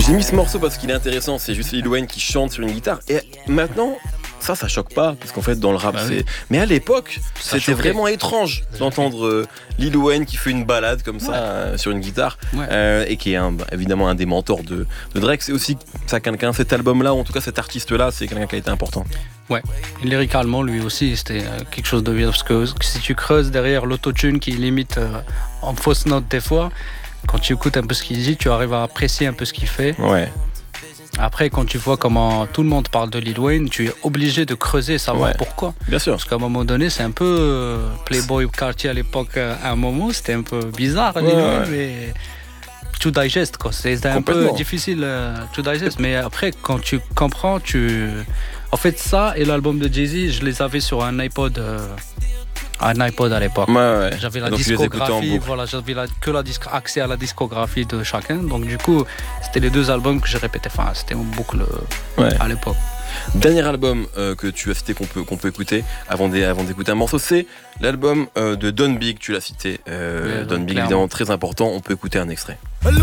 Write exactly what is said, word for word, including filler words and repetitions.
J'ai mis ce morceau parce qu'il est intéressant, c'est juste Lil Wayne qui chante sur une guitare. Et maintenant, ça, ça choque pas, parce qu'en fait, dans le rap, bah c'est... Oui. Mais à l'époque, Ça c'était choquait. vraiment étrange d'entendre euh, Lil Wayne qui fait une balade comme ça, ouais. euh, sur une guitare, Ouais. euh, et qui est un, évidemment un des mentors de, de Drake. C'est aussi ça, quelqu'un, cet album-là, ou en tout cas cet artiste-là, c'est quelqu'un qui a été important. Ouais, et lyricalement, lui aussi, c'était euh, quelque chose de bien. Parce que si tu creuses derrière l'autotune qui limite euh, en fausse note des fois, quand tu écoutes un peu ce qu'il dit, tu arrives à apprécier un peu ce qu'il fait. Ouais. Après, quand tu vois comment tout le monde parle de Lil Wayne, tu es obligé de creuser, savoir Ouais. pourquoi. Bien sûr. Parce qu'à un moment donné, c'est un peu euh, Playboy Cartier à l'époque, euh, à un moment, c'était un peu bizarre, Ouais, Lil Wayne, ouais. mais to digest, quoi. C'était un peu Complètement. difficile euh, to digest. Mais après, quand tu comprends, tu. En fait, ça et l'album de Jay-Z, je les avais sur un iPod. Euh... Un iPod à l'époque. Ouais, ouais. J'avais la Donc, tu les écoutais en discographie, boucle. voilà, j'avais la, que la disc, accès à la discographie de chacun. Donc du coup, c'était les deux albums que je répétais. Enfin, c'était en boucle Ouais. à l'époque. Dernier album euh, que tu as cité, qu'on peut, qu'on peut écouter avant, d'é- avant d'écouter un morceau, c'est l'album euh, de Don Big, tu l'as cité. Euh, Ouais, Don Big, clairement. évidemment, très important. On peut écouter un extrait.